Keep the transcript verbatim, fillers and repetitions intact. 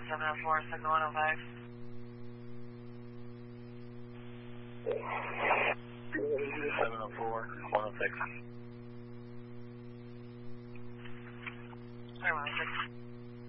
seven oh four, signal one oh five. seven oh four, one oh six. Sorry, one oh six.